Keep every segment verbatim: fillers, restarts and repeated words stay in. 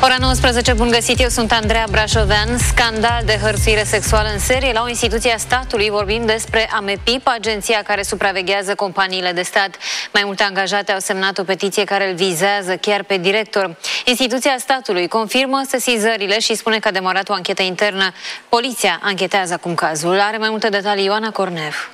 Ora nouăsprezece, bun găsit, eu sunt Andreea Brașovean. Scandal de hărțuire sexuală în serie la o instituție a statului. Vorbim despre AMEPIP, agenția care supraveghează companiile de stat. Mai multe angajate au semnat o petiție care îl vizează chiar pe director. Instituția statului confirmă sesizările și spune că a demarat o anchetă internă. Poliția anchetează acum cazul. Are mai multe detalii Ioana Cornev.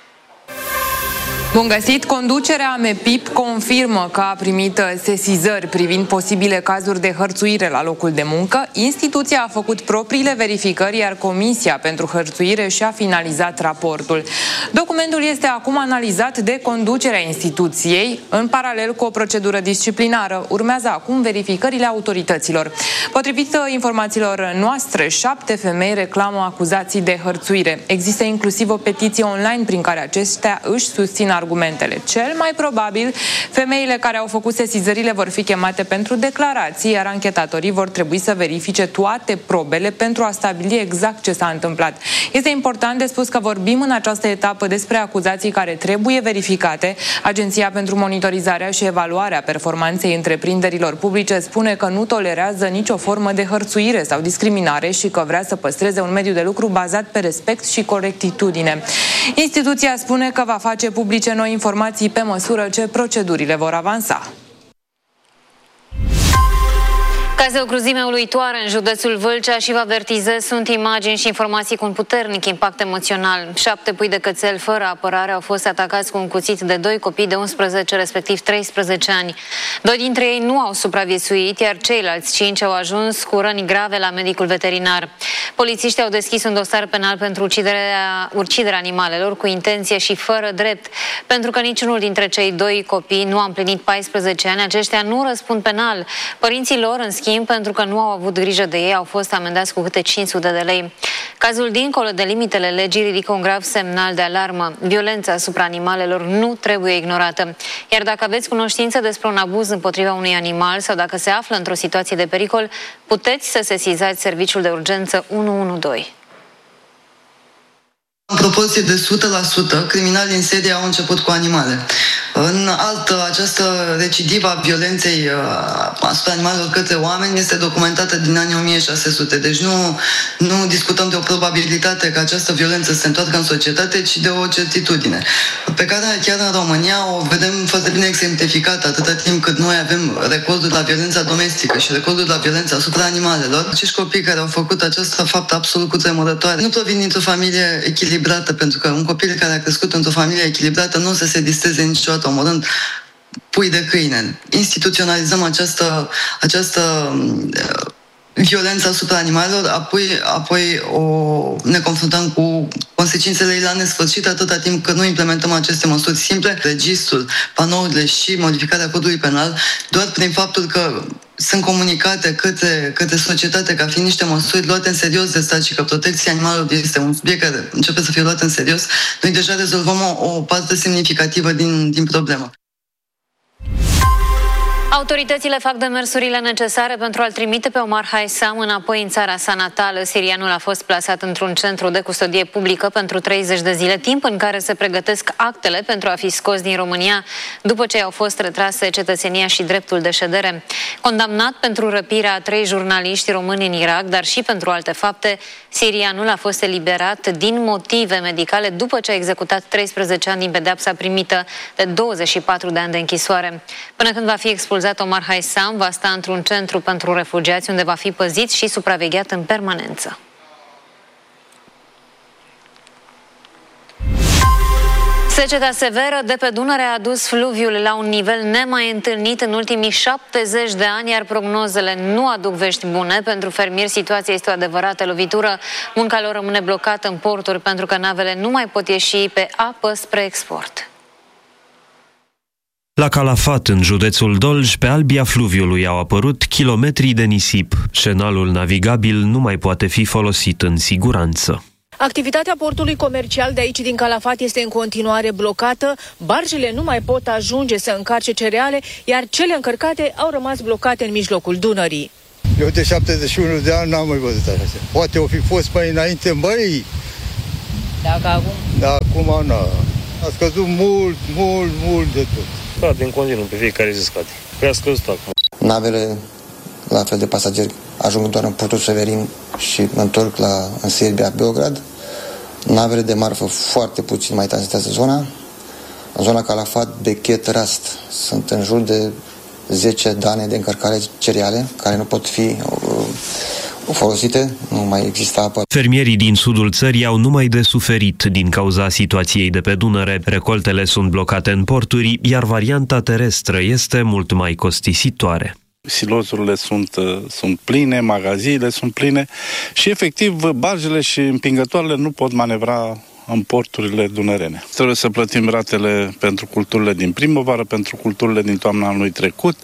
Bun găsit! Conducerea AMEPIP confirmă că a primit sesizări privind posibile cazuri de hărțuire la locul de muncă. Instituția a făcut propriile verificări, iar Comisia pentru Hărțuire și-a finalizat raportul. Documentul este acum analizat de conducerea instituției, în paralel cu o procedură disciplinară. Urmează acum verificările autorităților. Potrivit informațiilor noastre, șapte femei reclamă acuzații de hărțuire. Există inclusiv o petiție online prin care acestea își susțin argumentele. Cel mai probabil, femeile care au făcut sesizările vor fi chemate pentru declarații, iar anchetatorii vor trebui să verifice toate probele pentru a stabili exact ce s-a întâmplat. Este important de spus că vorbim în această etapă despre acuzații care trebuie verificate. Agenția pentru Monitorizarea și Evaluarea Performanței Întreprinderilor Publice spune că nu tolerează nicio formă de hărțuire sau discriminare și că vrea să păstreze un mediu de lucru bazat pe respect și corectitudine. Instituția spune că va face publice noi informații pe măsură ce procedurile vor avansa. Caz de o cruzime uluitoare în județul Vâlcea și vă avertizez, sunt imagini și informații cu un puternic impact emoțional. Șapte pui de cățel fără apărare au fost atacați cu un cuțit de doi copii de unsprezece, respectiv treisprezece ani. Doi dintre ei nu au supraviețuit, iar ceilalți cinci au ajuns cu răni grave la medicul veterinar. Polițiștii au deschis un dosar penal pentru uciderea, uciderea animalelor cu intenție și fără drept. Pentru că niciunul dintre cei doi copii nu a împlinit paisprezece ani, aceștia nu răspund penal. Părinții lor, în schimb, pentru că nu au avut grijă de ei, au fost amendați cu câte cinci sute de lei. Cazul, dincolo de limitele legii, ridică un grav semnal de alarmă. Violența asupra animalelor nu trebuie ignorată. Iar dacă aveți cunoștință despre un abuz împotriva unui animal sau dacă se află într-o situație de pericol, puteți să sesizați serviciul de urgență unu unu doi. În proporție de o sută la sută, criminalii în serie au început cu animale. În altă, această recidivă a violenței asupra animalelor către oameni este documentată din anii o mie șase sute. Deci nu, nu discutăm de o probabilitate că această violență se întoarcă în societate, ci de o certitudine, pe care chiar în România o vedem foarte bine exemplificată atâta timp cât noi avem recorduri la violența domestică și recorduri la violența asupra animalelor. Acești copii care au făcut această faptă absolut cutremurătoare nu provin dintr-o familie echilibrată, pentru că un copil care a crescut într-o familie echilibrată nu o să se distreze niciodată omorând pui de câine. Instituționalizăm această, această uh, violență asupra animalelor, apoi, apoi o, ne confruntăm cu consecințele ei la nesfârșit atâta timp cât nu implementăm aceste măsuri simple, registrul, panourile și modificarea codului penal, doar prin faptul că sunt comunicate către, către societate ca fiind niște măsuri luate în serios de stat și că protecția animalelor este un subiect care începe să fie luat în serios, noi deja rezolvăm o, o parte semnificativă din, din problemă. Autoritățile fac demersurile necesare pentru a-l trimite pe Omar Haisam înapoi în țara sa natală. Sirianul a fost plasat într-un centru de custodie publică pentru treizeci de zile, timp în care se pregătesc actele pentru a fi scos din România, după ce au fost retrase cetățenia și dreptul de ședere. Condamnat pentru răpirea a trei jurnaliști români în Irak, dar și pentru alte fapte, sirianul a fost eliberat din motive medicale după ce a executat treisprezece ani din pedeapsa primită de douăzeci și patru de ani de închisoare. Până când va fi expulzat, Omar Haisam va sta într-un centru pentru refugiați unde va fi păzit și supravegheat în permanență. Seceta severă de pe Dunăre a adus fluviul la un nivel nemai întâlnit în ultimii șaptezeci de ani, iar prognozele nu aduc vești bune. Pentru fermieri, situația este o adevărată lovitură. Munca lor rămâne blocată în porturi pentru că navele nu mai pot ieși pe apă spre export. La Calafat, în județul Dolj, pe albia fluviului au apărut kilometri de nisip. Scenalul navigabil nu mai poate fi folosit în siguranță. Activitatea portului comercial de aici din Calafat este în continuare blocată, barjele nu mai pot ajunge să încarce cereale, iar cele încărcate au rămas blocate în mijlocul Dunării. Eu de șaptezeci și unu de ani n-am mai văzut așa. Poate o fi fost mai înainte, băi. Dacă acum? Da, acum n-a. A scăzut mult, mult, mult de tot. Scade în continuu, pe fiecare zi scade. Prea scăzut acum. Navele la fel de pasageri ajung doar în portul Severin și mă întorc la, în Serbia, Beograd. Navele de marfă foarte puțin mai tranzitează zona. În zona Calafat, Bechet, Rast sunt în jur de zece dane de încărcare cereale care nu pot fi uh, folosite, nu mai există apă. Fermierii din sudul țării au numai de suferit din cauza situației de pe Dunăre. Recoltele sunt blocate în porturi, iar varianta terestră este mult mai costisitoare. Silozurile sunt, sunt pline, magaziile sunt pline și efectiv barjele și împingătoarele nu pot manevra în porturile dunărene. Trebuie să plătim ratele pentru culturile din primăvară, pentru culturile din toamna anului trecut.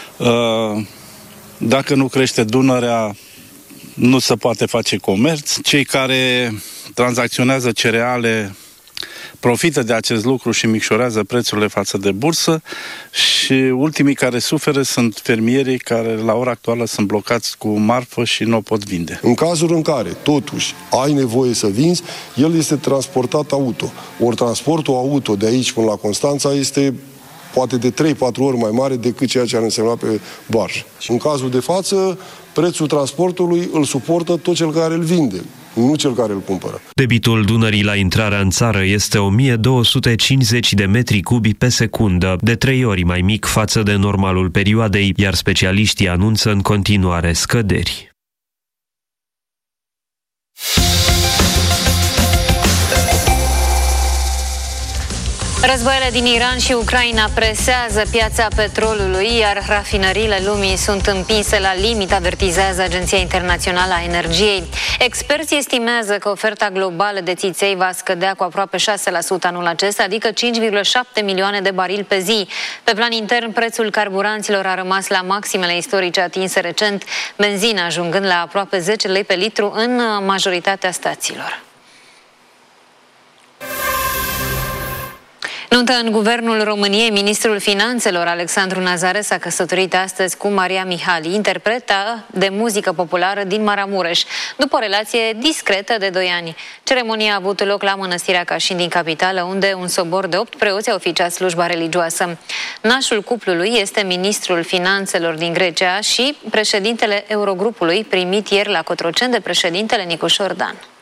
Dacă nu crește Dunărea, nu se poate face comerț. Cei care tranzacționează cereale profită de acest lucru și micșorează prețurile față de bursă și ultimii care suferă sunt fermierii care la ora actuală sunt blocați cu marfă și nu o pot vinde. În cazul în care totuși ai nevoie să vinzi, el este transportat auto. Ori transportul auto de aici până la Constanța este poate de trei patru ori mai mare decât ceea ce ar însemna pe barjă. În cazul de față, prețul transportului îl suportă tot cel care îl vinde, nu cel care îl cumpără. Debitul Dunării la intrarea în țară este o mie două sute cincizeci de metri cubi pe secundă, de trei ori mai mic față de normalul perioadei, iar specialiștii anunță în continuare scăderi. Războaiele din Iran și Ucraina presează piața petrolului, iar rafinăriile lumii sunt împinse la limit, avertizează Agenția Internațională a Energiei. Experții estimează că oferta globală de țiței va scădea cu aproape șase la sută anul acesta, adică cinci virgulă șapte milioane de barili pe zi. Pe plan intern, prețul carburanților a rămas la maximele istorice atinse recent, benzina ajungând la aproape zece lei pe litru în majoritatea stațiilor. Nuntă în Guvernul României, ministrul Finanțelor Alexandru Nazare s-a căsătorit astăzi cu Maria Mihali, interpreta de muzică populară din Maramureș, după o relație discretă de doi ani. Ceremonia a avut loc la Mănăstirea Cașin din capitală, unde un sobor de opt preoți a oficiat slujba religioasă. Nașul cuplului este ministrul Finanțelor din Grecia și președintele Eurogrupului, primit ieri la Cotroceni de președintele Nicu Șordan.